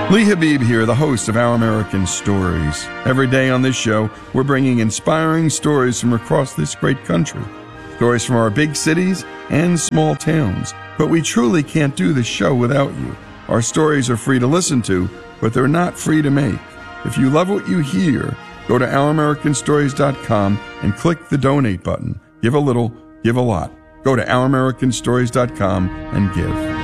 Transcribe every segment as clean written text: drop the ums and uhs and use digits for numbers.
Lee Habib here, the host of Our American Stories. Every day on this show, we're bringing inspiring stories from across this great country. Stories from our big cities and small towns. But we truly can't do this show without you. Our stories are free to listen to, but they're not free to make. If you love what you hear, go to OurAmericanStories.com and click the donate button. Give a little, give a lot. Go to OurAmericanStories.com and give.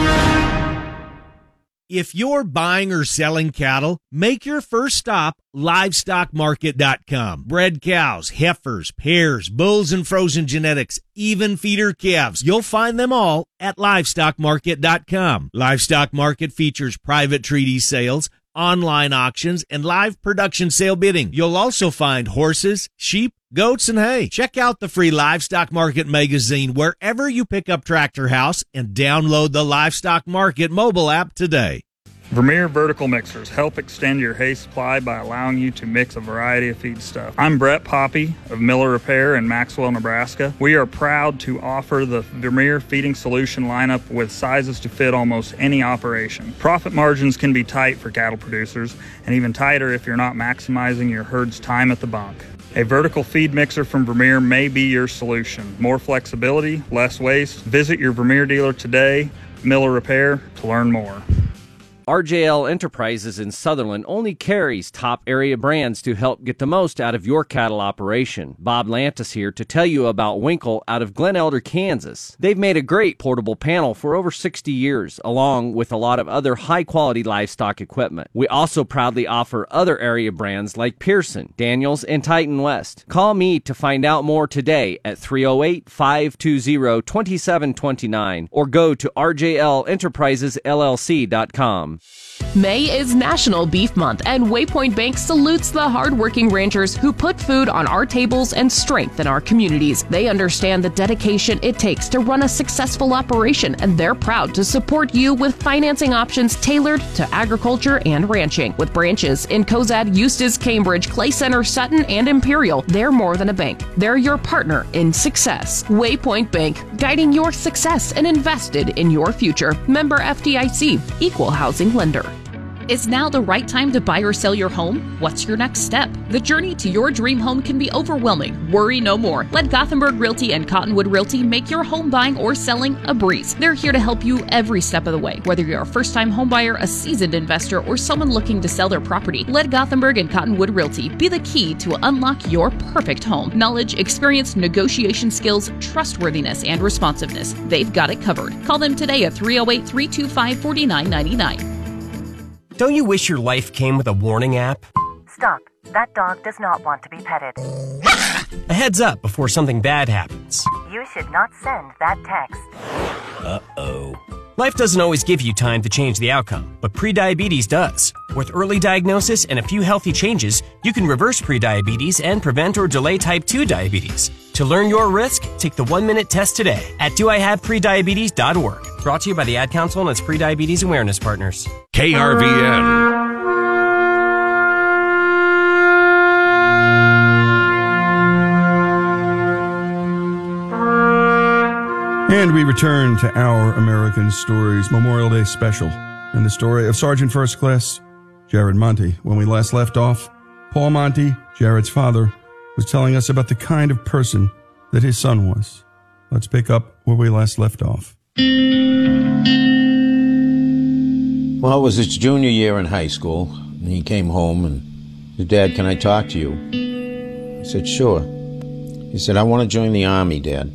If you're buying or selling cattle, make your first stop LivestockMarket.com. Bred cows, heifers, pairs, bulls and frozen genetics, even feeder calves. You'll find them all at LivestockMarket.com. Livestock Market features private treaty sales, online auctions, and live production sale bidding. You'll also find horses, sheep, goats, and hay. Check out the free Livestock Market magazine wherever you pick up Tractor House and download the Livestock Market mobile app today. Vermeer Vertical Mixers help extend your hay supply by allowing you to mix a variety of feedstuff. I'm Brett Poppy of Miller Repair in Maxwell, Nebraska. We are proud to offer the Vermeer feeding solution lineup with sizes to fit almost any operation. Profit margins can be tight for cattle producers, and even tighter if you're not maximizing your herd's time at the bunk. A vertical feed mixer from Vermeer may be your solution. More flexibility, less waste. Visit your Vermeer dealer today, Miller Repair, to learn more. RJL Enterprises in Sutherland only carries top area brands to help get the most out of your cattle operation. Bob Lantis here to tell you about Winkle out of Glen Elder, Kansas. They've made a great portable panel for over 60 years, along with a lot of other high-quality livestock equipment. We also proudly offer other area brands like Pearson, Daniels, and Titan West. Call me to find out more today at 308-520-2729 or go to rjlenterprisesllc.com. May is National Beef Month, and Waypoint Bank salutes the hardworking ranchers who put food on our tables and strengthen our communities. They understand the dedication it takes to run a successful operation, and they're proud to support you with financing options tailored to agriculture and ranching. With branches in Cozad, Eustis, Cambridge, Clay Center, Sutton, and Imperial, they're more than a bank. They're your partner in success. Waypoint Bank, guiding your success and invested in your future. Member FDIC, Equal Housing Lender. Is now the right time to buy or sell your home? What's your next step? The journey to your dream home can be overwhelming. Worry no more. Let Gothenburg Realty and Cottonwood Realty make your home buying or selling a breeze. They're here to help you every step of the way. Whether you're a first-time home buyer, a seasoned investor, or someone looking to sell their property, let Gothenburg and Cottonwood Realty be the key to unlock your perfect home. Knowledge, experience, negotiation skills, trustworthiness, and responsiveness. They've got it covered. Call them today at 308-325-4999. Don't you wish your life came with a warning app? Stop. That dog does not want to be petted. A heads up before something bad happens. You should not send that text. Uh-oh. Life doesn't always give you time to change the outcome, but prediabetes does. With early diagnosis and a few healthy changes, you can reverse prediabetes and prevent or delay type 2 diabetes. To learn your risk, take the 1-minute test today at doihaveprediabetes.org. Brought to you by the Ad Council and its prediabetes awareness partners. KRVN. And we return to Our American Stories Memorial Day special and the story of Sergeant First Class Jared Monty. When we last left off, Paul Monty, Jared's father, was telling us about the kind of person that his son was. Let's pick up where we last left off. Well, it was his junior year in high school, and he came home and said, "Dad, can I talk to you?" I said, "Sure." He said, "I want to join the Army, Dad."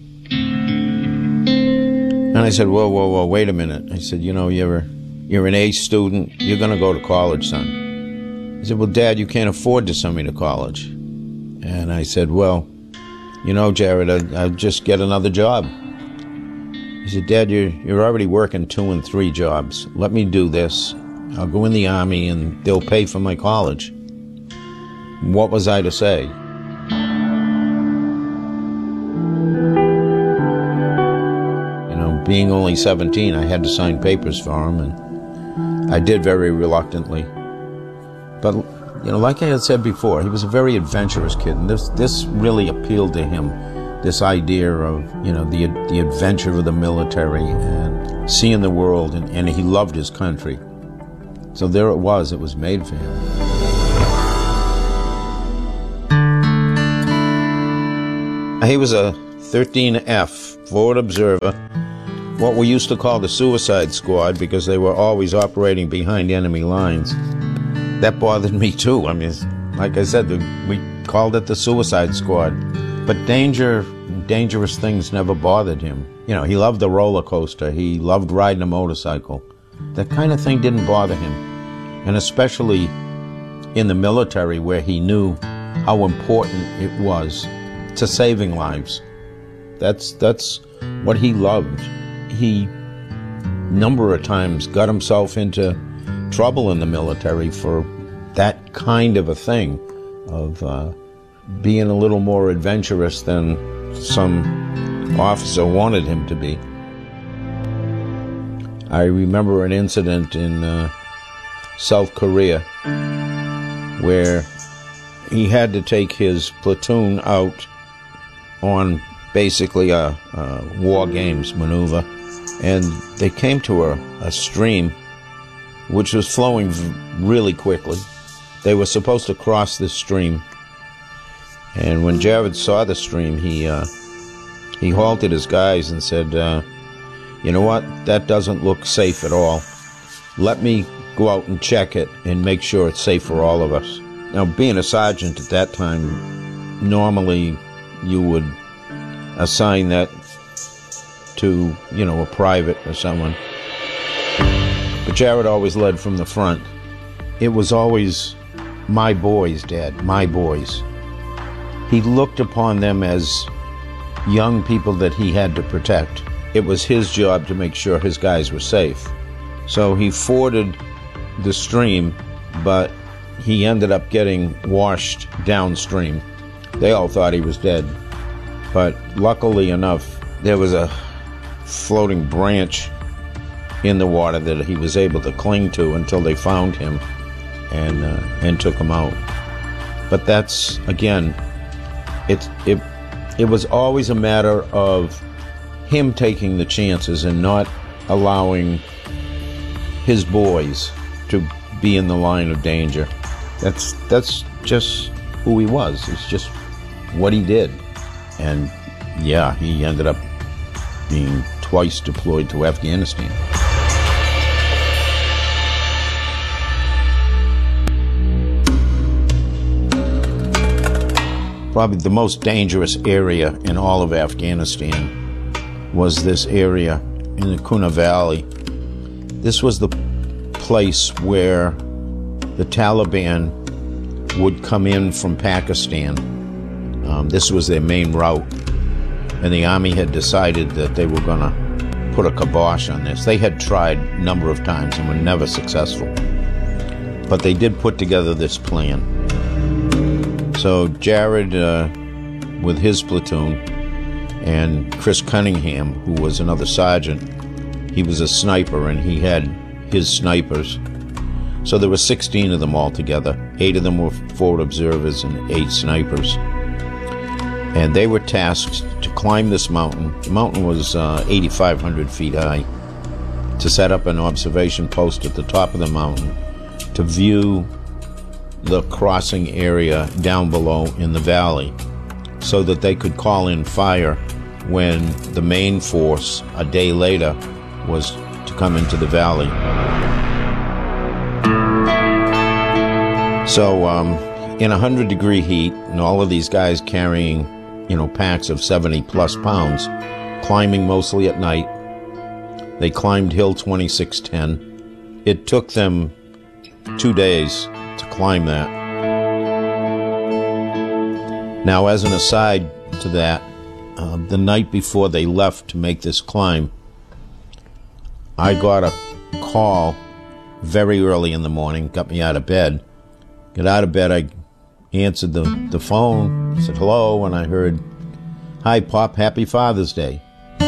And I said, whoa, wait a minute. I said, "You know, you're an A student. You're going to go to college, son." He said, "Well, Dad, you can't afford to send me to college." And I said, "Well, you know, Jared, I'll just get another job." He said, "Dad, you're already working 2 and 3 jobs. Let me do this. I'll go in the Army and they'll pay for my college." What was I to say? Being only 17, I had to sign papers for him, and I did very reluctantly. But, you know, like I had said before, he was a very adventurous kid, and this really appealed to him, this idea of, you know, the adventure of the military and seeing the world, and he loved his country. So there it was made for him. He was a 13F, forward observer, what we used to call the suicide squad, because they were always operating behind enemy lines. That bothered me too. I mean, like I said, we called it the suicide squad. But dangerous things never bothered him. You know, he loved the roller coaster. He loved riding a motorcycle. That kind of thing didn't bother him. And especially in the military, where he knew how important it was to saving lives. That's what he loved. He, number of times, got himself into trouble in the military for that kind of a thing, of being a little more adventurous than some officer wanted him to be. I remember an incident in South Korea where he had to take his platoon out on basically a war games maneuver, and they came to a stream which was flowing really quickly. They were supposed to cross this stream, and when Jared saw the stream, he halted his guys and said, you know what, that doesn't look safe at all. Let me go out and check it and make sure it's safe for all of us. Now, being a sergeant at that time, normally you would assign that to, you know, a private or someone. But Jared always led from the front. It was always, my boys, Dad, my boys. He looked upon them as young people that he had to protect. It was his job to make sure his guys were safe. So he forded the stream, but he ended up getting washed downstream. They all thought he was dead. But luckily enough, there was a floating branch in the water that he was able to cling to until they found him and took him out. But that's, again, it was always a matter of him taking the chances and not allowing his boys to be in the line of danger. That's just who he was. It's just what he did. And yeah, he ended up being twice deployed to Afghanistan. Probably the most dangerous area in all of Afghanistan was this area in the Kuna Valley. This was the place where the Taliban would come in from Pakistan. This was their main route, and the Army had decided that they were going to put a kibosh on this. They had tried a number of times and were never successful, but they did put together this plan. So Jared, with his platoon, and Chris Cunningham, who was another sergeant, he was a sniper, and he had his snipers. So there were 16 of them altogether. 8 of them were forward observers and 8 snipers. And they were tasked to climb this mountain. The mountain was 8,500 feet high, to set up an observation post at the top of the mountain to view the crossing area down below in the valley, so that they could call in fire when the main force a day later was to come into the valley. So in 100-degree heat, and all of these guys carrying, packs of 70 plus pounds, climbing mostly at night, they climbed Hill 2610. It took them 2 days to climb that. Now, as an aside to that, the night before they left to make this climb, I got a call very early in the morning, got me out of bed. Got out of bed, I answered the phone, said hello, and I heard, "Hi, Pop, happy Father's Day."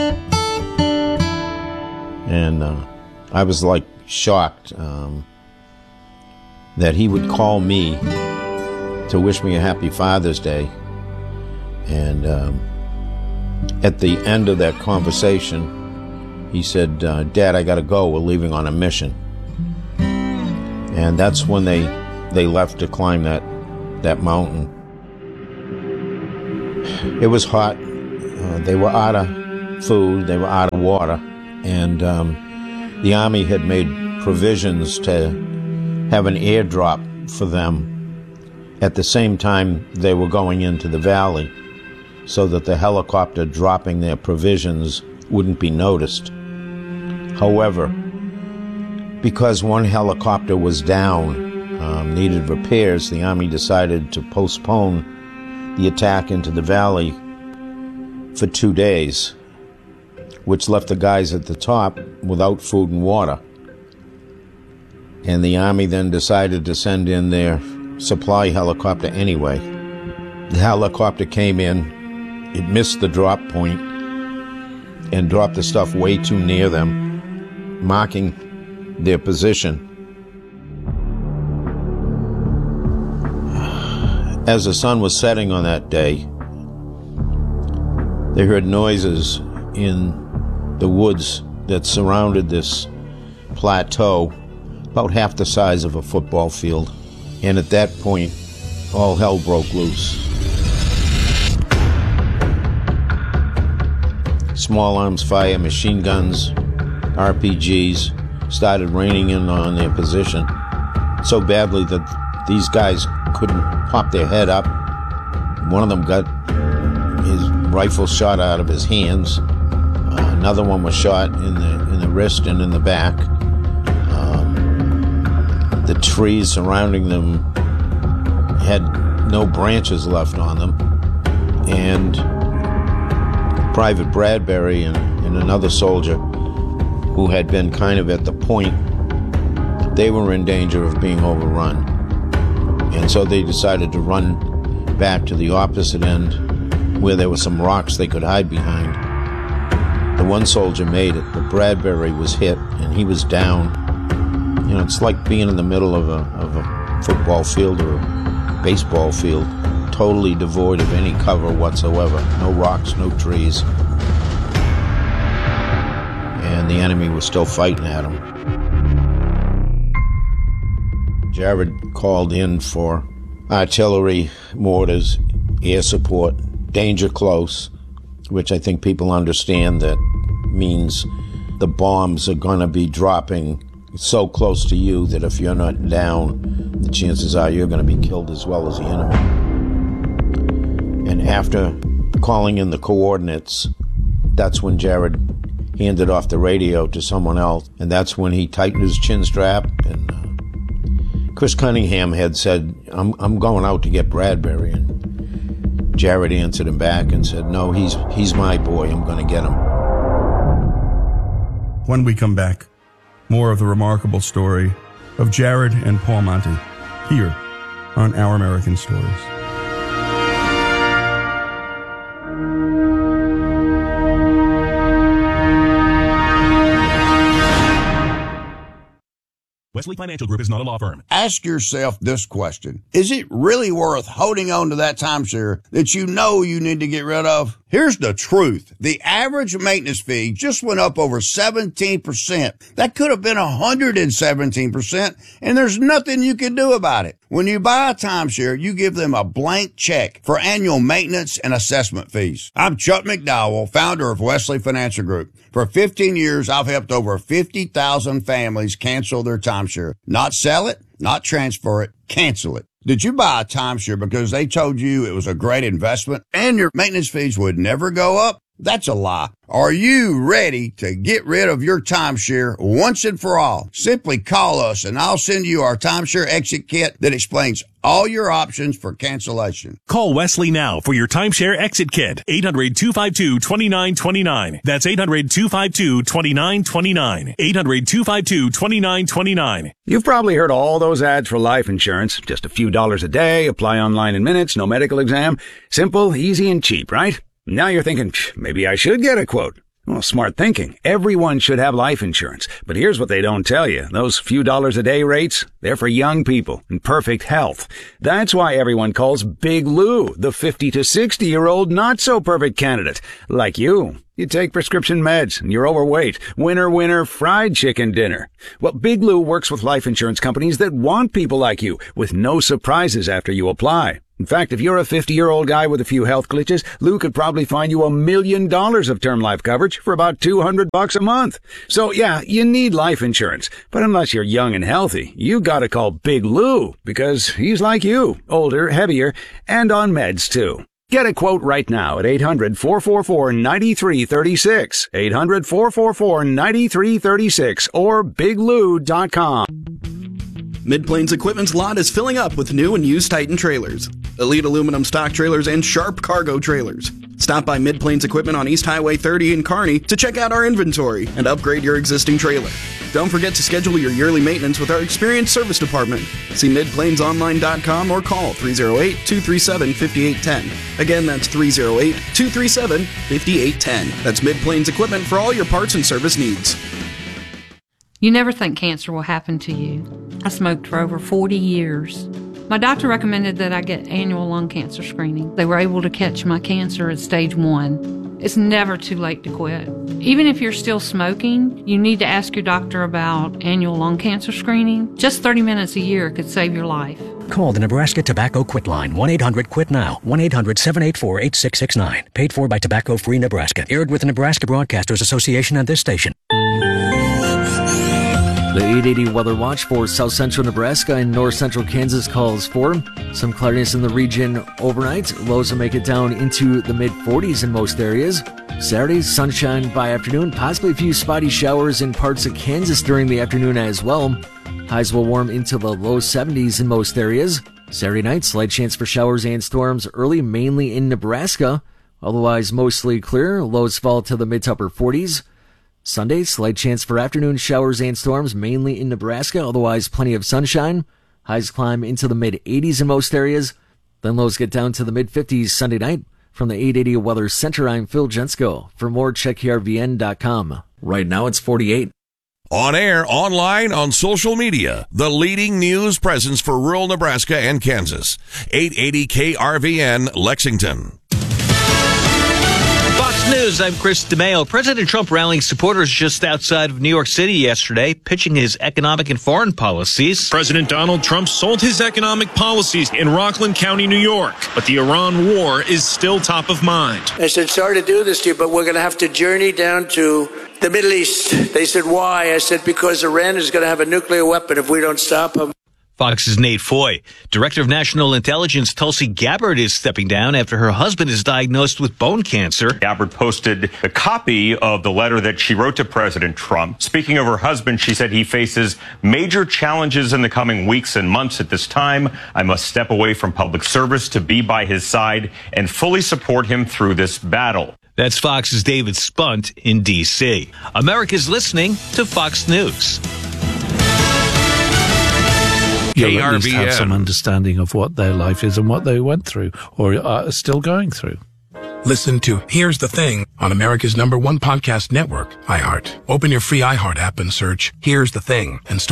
And I was like shocked that he would call me to wish me a happy Father's Day. And at the end of that conversation, he said, "Dad, I gotta go, we're leaving on a mission." And that's when they left to climb that mountain. It was hot. They were out of food. They were out of water. And the Army had made provisions to have an airdrop for them at the same time they were going into the valley, so that the helicopter dropping their provisions wouldn't be noticed. However, because one helicopter was down, needed repairs, the Army decided to postpone the attack into the valley for 2 days, which left the guys at the top without food and water. And the Army then decided to send in their supply helicopter anyway. The helicopter came in, it missed the drop point, and dropped the stuff way too near them, marking their position. As the sun was setting on that day, they heard noises in the woods that surrounded this plateau, about half the size of a football field. And at that point, all hell broke loose. Small arms fire, machine guns, RPGs started raining in on their position so badly that these guys couldn't pop their head up. One of them got his rifle shot out of his hands. Another one was shot in the wrist and in the back. The trees surrounding them had no branches left on them. And Private Bradbury and another soldier who had been kind of at the point, they were in danger of being overrun. And so they decided to run back to the opposite end where there were some rocks they could hide behind. The one soldier made it, but Bradbury was hit and he was down. You know, it's like being in the middle of a football field or a baseball field, totally devoid of any cover whatsoever. No rocks, no trees. And the enemy was still fighting at him. Jared called in for artillery, mortars, air support, danger close, which I think people understand that means the bombs are going to be dropping so close to you that if you're not down, the chances are you're going to be killed as well as the enemy. And after calling in the coordinates, that's when Jared handed off the radio to someone else, and that's when he tightened his chin strap. And Chris Cunningham had said, I'm going out to get Bradbury, and Jared answered him back and said, no, he's my boy, I'm going to get him. When we come back, more of the remarkable story of Jared and Paul Monty here on Our American Stories. Wesley Financial Group is not a law firm. Ask yourself this question. Is it really worth holding on to that timeshare that you know you need to get rid of? Here's the truth. The average maintenance fee just went up over 17%. That could have been 117%, and there's nothing you can do about it. When you buy a timeshare, you give them a blank check for annual maintenance and assessment fees. I'm Chuck McDowell, founder of Wesley Financial Group. For 15 years, I've helped over 50,000 families cancel their timeshare. Not sell it, not transfer it, cancel it. Did you buy a timeshare because they told you it was a great investment and your maintenance fees would never go up? That's a lie. Are you ready to get rid of your timeshare once and for all? Simply call us and I'll send you our timeshare exit kit that explains all your options for cancellation. Call Wesley now for your timeshare exit kit. 800-252-2929. That's 800-252-2929. 800-252-2929. You've probably heard all those ads for life insurance. Just a few dollars a day, apply online in minutes, no medical exam. Simple, easy, and cheap, right? Now you're thinking, maybe I should get a quote. Well, smart thinking. Everyone should have life insurance. But here's what they don't tell you. Those few dollars a day rates, they're for young people in perfect health. That's why everyone calls Big Lou the 50 to 60-year-old not-so-perfect candidate. Like you. You take prescription meds and you're overweight. Winner, winner, fried chicken dinner. Well, Big Lou works with life insurance companies that want people like you with no surprises after you apply. In fact, if you're a 50-year-old guy with a few health glitches, Lou could probably find you $1 million of term life coverage for about $200 a month. So yeah, you need life insurance. But unless you're young and healthy, you gotta call Big Lou because he's like you, older, heavier, and on meds too. Get a quote right now at 800-444-9336, 800-444-9336, or biglou.com. Mid-Plains Equipment's lot is filling up with new and used Titan trailers, Elite aluminum stock trailers, and Sharp cargo trailers. Stop by Mid-Plains Equipment on East Highway 30 in Kearney to check out our inventory and upgrade your existing trailer. Don't forget to schedule your yearly maintenance with our experienced service department. See midplainsonline.com or call 308-237-5810. Again, that's 308-237-5810. That's Mid-Plains Equipment for all your parts and service needs. You never think cancer will happen to you. I smoked for over 40 years. My doctor recommended that I get annual lung cancer screening. They were able to catch my cancer at stage 1. It's never too late to quit. Even if you're still smoking, you need to ask your doctor about annual lung cancer screening. Just 30 minutes a year could save your life. Call the Nebraska Tobacco Quit Line, 1-800-QUIT-NOW, 1-800-784-8669. Paid for by Tobacco Free Nebraska. Aired with the Nebraska Broadcasters Association and this station. The 880 Weather Watch for south central Nebraska and north central Kansas calls for some cloudiness in the region overnight. Lows will make it down into the mid-40s in most areas. Saturday, sunshine by afternoon, possibly a few spotty showers in parts of Kansas during the afternoon as well. Highs will warm into the low 70s in most areas. Saturday night, slight chance for showers and storms early, mainly in Nebraska. Otherwise, mostly clear. Lows fall to the mid to upper 40s. Sunday, slight chance for afternoon showers and storms, mainly in Nebraska. Otherwise, plenty of sunshine. Highs climb into the mid-80s in most areas. Then lows get down to the mid-50s Sunday night. From the 880 Weather Center, I'm Phil Jensko. For more, check KRVN.com. Right now, it's 48. On air, online, on social media, the leading news presence for rural Nebraska and Kansas. 880 KRVN, Lexington. Fox News, I'm Chris DeMeo. President Trump rallying supporters just outside of New York City yesterday, pitching his economic and foreign policies. President Donald Trump sold his economic policies in Rockland County, New York, but the Iran war is still top of mind. I said, sorry to do this to you, but we're going to have to journey down to the Middle East. They said, why? I said, because Iran is going to have a nuclear weapon if we don't stop them. Fox's Nate Foy. Director of National Intelligence Tulsi Gabbard is stepping down after her husband is diagnosed with bone cancer. Gabbard posted a copy of the letter that she wrote to President Trump. Speaking of her husband, she said he faces major challenges in the coming weeks and months. At this time, I must step away from public service to be by his side and fully support him through this battle. That's Fox's David Spunt in D.C. America's listening to Fox News. You'll at least have some understanding of what their life is and what they went through or are still going through. Listen to Here's the Thing on America's #1 podcast network, iHeart. Open your free iHeart app and search Here's the Thing and start